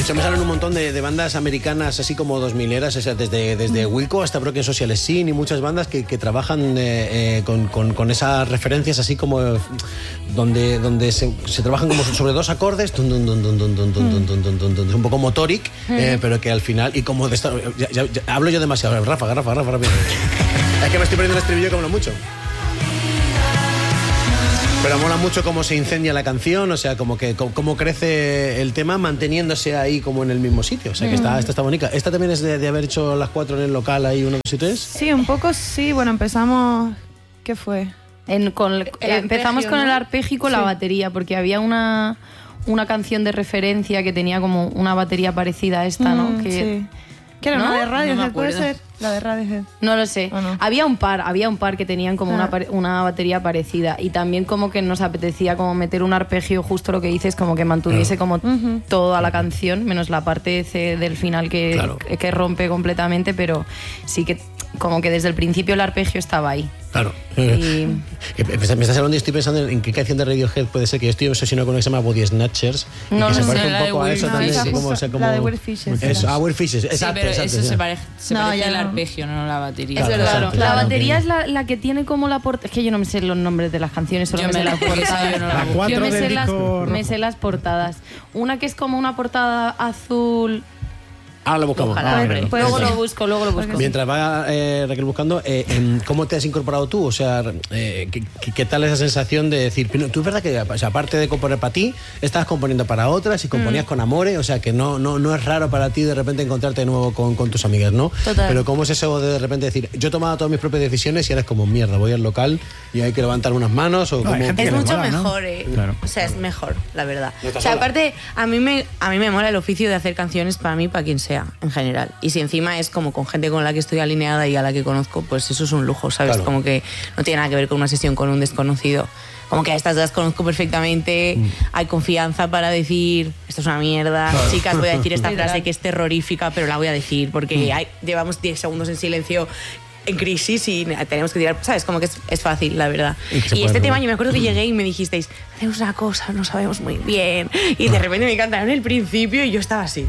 hecho, me salen un montón de bandas americanas así como 2000eras, o sea, desde Wilco hasta Broken Social Scene y muchas bandas que trabajan con esas referencias así como donde se trabajan como sobre dos acordes, un poco motoric, pero que al final, y como de esta, ya hablo yo demasiado, Rafa. Es que me estoy perdiendo el estribillo como lo mucho. Pero mola mucho cómo se incendia la canción, o sea, como que cómo crece el tema manteniéndose ahí como en el mismo sitio. O sea, que esta está bonita. ¿Esta también es de haber hecho las 4 en el local ahí, 1, 2 y 3? Sí, un poco sí. Bueno, empezamos... ¿Qué fue? Empezamos con el arpegio y con la batería, porque había una canción de referencia que tenía como una batería parecida a esta, ¿no? Sí. ¿Qué era? ¿Una de Radiohead, puede ser? La de Radiohead. No lo sé. No. Había un par que tenían como una batería parecida, y también como que nos apetecía como meter un arpegio, justo lo que dices, como que mantuviese como toda la canción, menos la parte del final que rompe completamente, pero sí que como que desde el principio el arpegio estaba ahí. Claro. Me estás hablando y estoy pensando en qué canción de Radiohead puede ser, que yo estoy obsesionado con una que se llama Body Snatchers, no, y que no se parece sé, un poco a eso también. La de Weird Fishes. Weird Fishes, exacto. Sí, pero exacto, eso se parece el arpegio, no la batería. Claro, claro. La batería es la que tiene como la portada. Es que yo no me sé los nombres de las canciones, solo me sé las portadas. Yo me sé las portadas. Una que es como una portada azul. Ahora lo buscamos. Luego lo busco. Mientras va Raquel buscando, ¿cómo te has incorporado tú? O sea, ¿qué tal esa sensación de decir, tú es verdad que, o sea, aparte de componer para ti, estabas componiendo para otras y componías con Amore, o sea, que no es raro para ti de repente encontrarte de nuevo con tus amigas, ¿no? Total. Pero ¿cómo es eso de repente decir, yo he tomado todas mis propias decisiones y ahora es como, mierda, voy al local y hay que levantar unas manos? O como, es mucho mola, mejor, ¿no? Claro. O sea, es mejor, la verdad. No O sea, sola. aparte, a mí me mola el oficio de hacer canciones para mí, para quien sea, en general. Y si encima es como con gente con la que estoy alineada y a la que conozco, pues eso es un lujo, ¿sabes? Claro. Como que no tiene nada que ver con una sesión con un desconocido. Como que a estas dos conozco perfectamente, hay confianza para decir, esto es una mierda, chicas, voy a decir esta frase que es terrorífica, pero la voy a decir porque llevamos 10 segundos en silencio en crisis y tenemos que tirar, ¿sabes? Como que es fácil, la verdad. Y este tema, yo me acuerdo que llegué y me dijisteis, hacemos una cosa, no sabemos muy bien, y de repente me cantaron el principio y yo estaba así.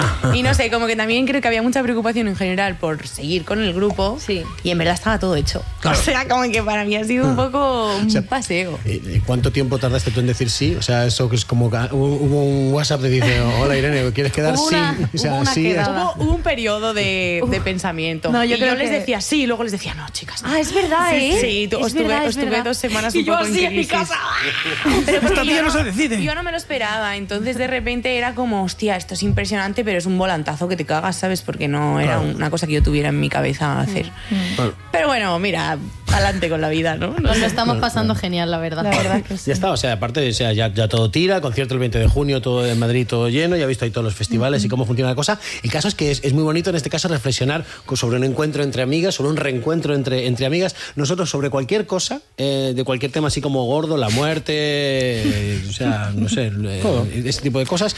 Y no sé, como que también creo que había mucha preocupación en general por seguir con el grupo, y en verdad estaba todo hecho. Claro. O sea, como que para mí ha sido un poco un paseo. ¿Y cuánto tiempo tardaste tú en decir sí? O sea, eso que es como hubo un WhatsApp que dice, hola Irene, ¿quieres quedar? Hubo Sí. una- O sea, hubo una sí. quedada. Hubo un periodo de pensamiento. No, yo y creo yo les que- decía sí, y luego les decía no, chicas. No. Ah, es verdad, ¿eh? Sí, Es verdad, es estuve verdad. 2 semanas Y un yo poco así en en mi crisis. casa. Pero Esta porque tía yo no se decide. Yo no me lo esperaba, entonces de repente era como, hostia, esto es impresionante, pero es un volantazo que te cagas, ¿sabes? Porque no era una cosa que yo tuviera en mi cabeza hacer. Claro. Pero bueno, mira, adelante con la vida, ¿no? Nos lo estamos pasando genial, la verdad. La verdad que sí. Ya está, o sea, aparte, o sea, ya todo tira, concierto el 20 de junio, todo en Madrid, todo lleno, ya he visto ahí todos los festivales y cómo funciona la cosa. El caso es que es muy bonito en este caso reflexionar sobre un encuentro entre amigas, sobre un reencuentro entre amigas, nosotros sobre cualquier cosa, de cualquier tema así como gordo, la muerte, o sea, no sé, ese tipo de cosas,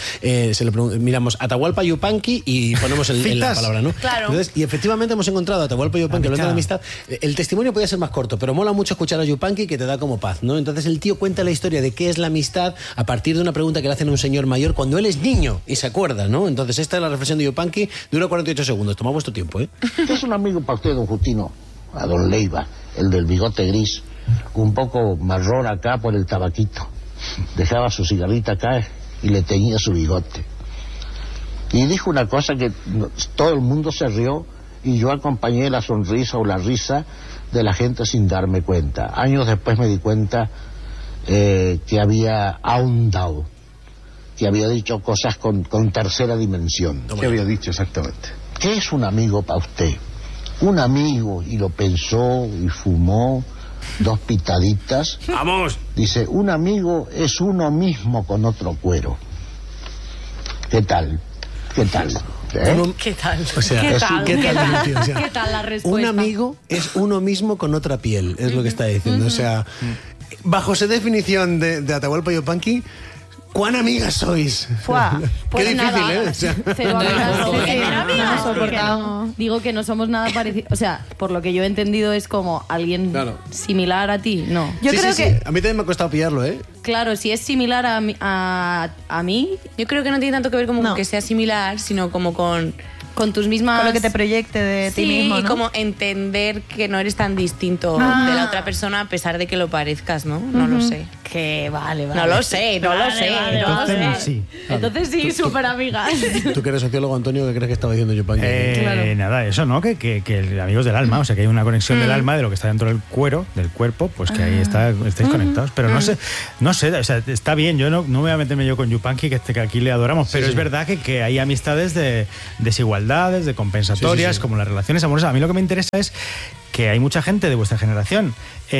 miramos Atahualpa Yupanqui y ponemos en la palabra, ¿no? Claro. Entonces, y efectivamente hemos encontrado a Atahualpa Yupanqui hablando de amistad. El testimonio podía ser más corto, pero mola mucho escuchar a Yupanqui, que te da como paz, ¿no? Entonces el tío cuenta la historia de qué es la amistad a partir de una pregunta que le hacen a un señor mayor cuando él es niño y se acuerda, ¿no? Entonces esta es la reflexión de Yupanqui, dura 48 segundos, toma vuestro tiempo, ¿eh? ¿Qué es un amigo para usted, don Justino? A don Leiva, el del bigote gris, un poco marrón acá por el tabaquito. Dejaba su cigarrita acá y le teñía su bigote. Y dijo una cosa que todo el mundo se rió y yo acompañé la sonrisa o la risa de la gente sin darme cuenta. Años después me di cuenta que había ahondado, que había dicho cosas con tercera dimensión. ¿Qué había dicho exactamente? ¿Qué es un amigo para usted? Un amigo, y lo pensó y fumó 2 pitaditas. ¡Vamos! Dice, un amigo es uno mismo con otro cuero. ¿Qué tal? ¿Qué tal? ¿Qué tal? O sea, ¿Qué tal? ¿qué tal, tío? O sea, ¿Qué tal la un respuesta? amigo es uno mismo con otra piel, es lo que está diciendo. O sea, bajo esa definición de Atahualpa Yupanqui, ¿Cuán amigas sois? Fuá. Pues Qué difícil, nada, ¿eh? O sea, cero amigas, no, sí, no nos porque soportamos. digo que no somos nada parecidos. O sea, por lo que yo he entendido es como alguien Claro. similar a ti, no. Yo sí, creo sí, que... sí. A mí también me ha costado pillarlo, ¿eh? Claro, si es similar a mí, Yo creo que no tiene tanto que ver como No. que sea similar, sino como con con tus mismas... Con lo que te proyecte de ti mismo, y ¿no? como entender que no eres tan distinto de la otra persona a pesar de que lo parezcas, ¿no? No lo sé. Que vale. No lo sé, no lo sé. Entonces, sí. Entonces sí, súper amigas. Tú que eres sociólogo, Antonio, ¿qué crees que estaba diciendo yo, Panqui? Nada, eso, ¿no? Que amigos del alma, o sea, que hay una conexión del alma de lo que está dentro del cuerpo, pues que ahí estáis conectados. Pero no sé, o sea, está bien, yo no voy a meterme yo con Yupanqui, que aquí le adoramos, pero es verdad que hay amistades de desigualdades, de compensatorias, como las relaciones amorosas. A mí lo que me interesa es que hay mucha gente de vuestra generación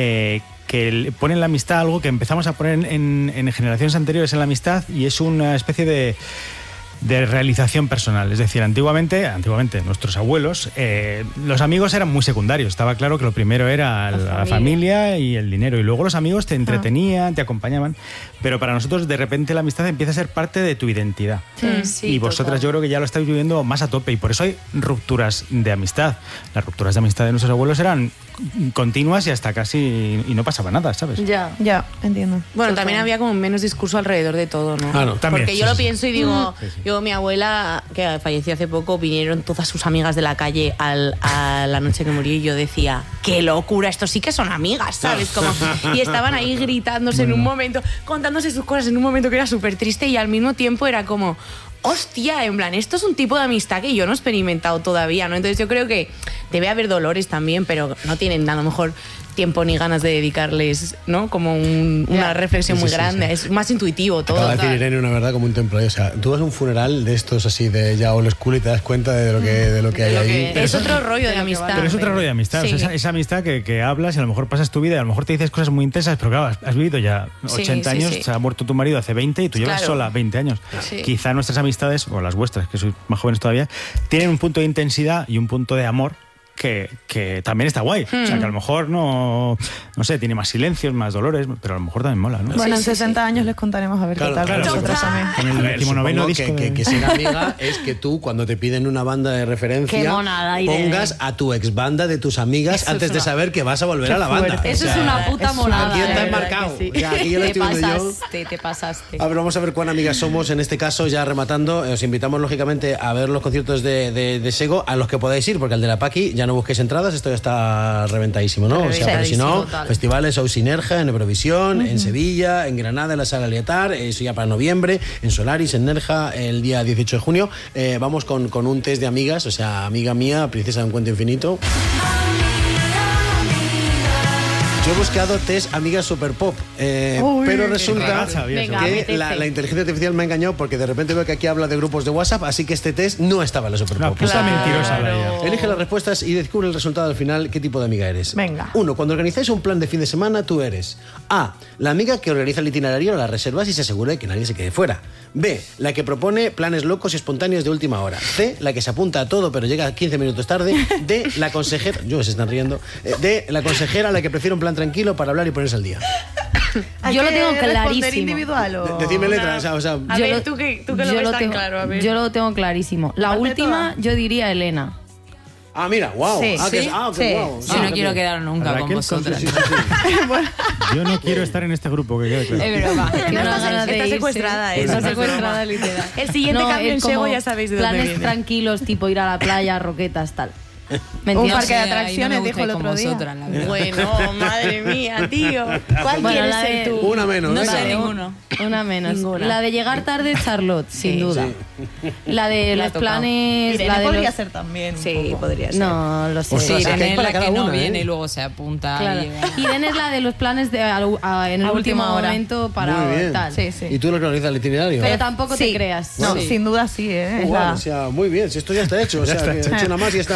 que ponen la amistad algo que empezamos a poner en generaciones anteriores en la amistad, y es una especie de realización personal. Es decir, antiguamente nuestros abuelos, los amigos eran muy secundarios. Estaba claro que lo primero era la familia y el dinero, y luego los amigos te entretenían, te acompañaban, pero para nosotros de repente la amistad empieza a ser parte de tu identidad. Sí, y vosotras total. yo creo que ya lo estáis viviendo más a tope, y por eso hay rupturas de amistad. Las rupturas de amistad de nuestros abuelos eran continuas y hasta casi y no pasaba nada, ¿sabes? Ya. Ya, entiendo. Bueno, también había como menos discurso alrededor de todo, ¿no? Ah, no. También, Porque sí, yo lo sí. pienso y digo, mi abuela, que falleció hace poco, vinieron todas sus amigas de la calle a la noche que murió, y yo decía, qué locura, estos sí que son amigas, ¿sabes? Como, y estaban ahí gritándose en un momento, contándose sus cosas en un momento que era súper triste, y al mismo tiempo era como, hostia, en plan, esto es un tipo de amistad que yo no he experimentado todavía, ¿no? Entonces yo creo que debe haber dolores también, pero no tienen a lo mejor tiempo ni ganas de dedicarles, ¿no? Como una reflexión muy grande. Es más intuitivo todo. Acaba de decir Irene una verdad como un templo. O sea, tú vas a un funeral de estos así de ya old school y te das cuenta de lo que hay ahí. Es otro rollo de amistad. Pero es otro rollo de amistad. Sí. O sea, esa amistad que hablas y a lo mejor pasas tu vida y a lo mejor te dices cosas muy intensas, pero claro, has vivido ya 80 Sí, años, sí. se ha muerto tu marido hace 20 y tú llevas Claro. sola 20 años. Sí. Quizá nuestras amistades, o las vuestras, que sois más jóvenes todavía, tienen un punto de intensidad y un punto de amor que también está guay. O sea, que a lo mejor no sé, tiene más silencios, más dolores, pero a lo mejor también mola, ¿no? Bueno, en 60 años les contaremos a ver Claro, qué tal. claro, Nosotras claro. también. Con el A ver, 19º supongo disco que ser amiga es que tú, cuando te piden una banda de referencia, Qué monada, Irene. pongas a tu ex banda de tus amigas Eso antes es de una- saber que vas a volver a la banda. fuerte. Eso es una puta monada. Aquí está de verdad enmarcado. que sí. O sea, aquí ya lo Te estoy viendo yo. te pasaste. A ver, vamos a ver cuán amigas somos en este caso, ya rematando. Os invitamos, lógicamente, a ver los conciertos de Sego, a los que podáis ir, porque al de la Paqui ya no busquéis entradas, esto ya está reventadísimo, ¿no? O sea, pero si no, Reventadísimo, total. festivales o Sinergia, en Eurovisión, en Sevilla, en Granada, en la Sala Lietar, eso ya para noviembre, en Solaris, en Nerja, el día 18 de junio. Vamos con un test de amigas, o sea, amiga mía, princesa de un cuento infinito. Yo he buscado test amigas super pop, pero resulta ragacha, había Venga, que apetece. la inteligencia artificial me ha engañado, porque de repente veo que aquí habla de grupos de WhatsApp, así que este test no estaba en la super Una pop. puta mentirosa la ella. Elige las respuestas y descubre el resultado al final. ¿Qué tipo de amiga eres? Venga. 1. Cuando organizáis un plan de fin de semana, tú eres A. La amiga que organiza el itinerario, las reservas y se asegura de que nadie se quede fuera. B. La que propone planes locos y espontáneos de última hora. C. La que se apunta a todo pero llega 15 minutos tarde. D. La consejera... Yo, se están riendo. D. La consejera a la que prefiere un plan tranquilo para hablar y ponerse al día. ¿Hay Yo lo que tengo responder clarísimo. individual o...? Decidme letras. O sea, A ver, tú que lo ves tan claro, a ver. Yo lo tengo clarísimo. La Aparte de última, todas. yo diría Elena. Ah, mira, wow. Sí. Ah, ¿Sí? Sí. wow. Yo no quiero quedar nunca con Raquel, vosotras. Sí, sí, sí. Yo no quiero estar en este grupo, que quede claro. Es broma. Tiene No, unas ganas de está irse. secuestrada, Está es secuestrada, literal. El siguiente cambio es en Sego como ya sabéis de dónde planes viene. tranquilos, tipo ir a la playa, roquetas, tal. Un Mentira. parque de ahí no me atracciones, gusta dijo ir el con otro día. vosotras, la verdad. Bueno, madre mía, tío. ¿Cuál Bueno, quieres la ser de- tú? Una menos. No venga. sé ninguno. Una menos. Ninguna. La de llegar tarde, Charlotte, sin duda. La de La ha los tocado. planes. Irene la de podría los... ser también. un Sí, poco. podría ser. No, lo sé. Ostras, Sí, o sea, que hay Irene es para la que cada no una, viene ¿eh? y luego se apunta. Claro. Y llega. Irene es la de los planes de, en el A último última hora. momento para Muy bien. tal. Sí, sí. ¿Y tú lo que organizas el itinerario? Pero tampoco Sí. te creas. No, Sí. sin duda sí, ¿eh? Es Bueno, la- o sea, muy bien, si esto ya está hecho, o sea, que he hecho una más y ya está.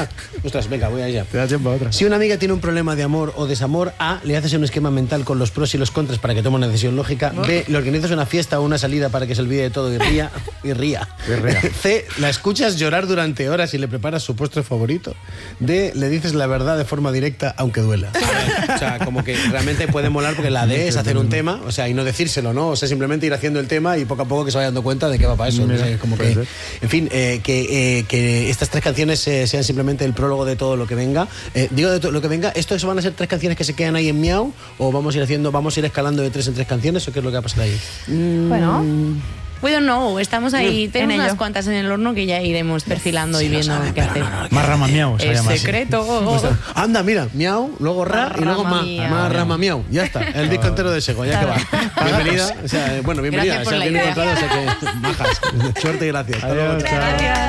Ostras, venga, voy allá. Te da tiempo a otra. Si una amiga tiene un problema de amor o desamor, A, le haces un esquema mental con los pros y los contras para que tome una decisión lógica. B, le organizas una fiesta o una salida para que se olvide de todo y ría. C, la escuchas llorar durante horas y le preparas su postre favorito. D, le dices la verdad de forma directa, aunque duela. A ver, o sea, como que realmente puede molar porque la D es hacer un tema, o sea, y no decírselo, ¿no? O sea, simplemente ir haciendo el tema y poco a poco que se vaya dando cuenta de que va para eso. Mira, como que, en fin, que estas 3 canciones sean simplemente el prólogo de todo lo que venga. Digo de todo lo que venga, ¿esto van a ser 3 canciones que se quedan ahí en Miau? ¿O vamos a ir escalando de 3 en 3 canciones? ¿O qué es lo que va a pasar ahí? Bueno, We don't know, estamos ahí, tenemos en unas ello. cuantas en el horno que ya iremos perfilando y viendo qué hacer. Más rama miau, se Es llama así. secreto. Anda, mira, Miau, luego Ra y luego Rama Ma. Miau. Ma, Rama, Miau. Ya está, el disco entero de Sego, ya que va. Bienvenida, o sea, bueno, bienvenida. Gracias por o sea, la bien idea. encontrado, o sea que majas. Suerte y gracias. Hasta luego. Adiós, chao.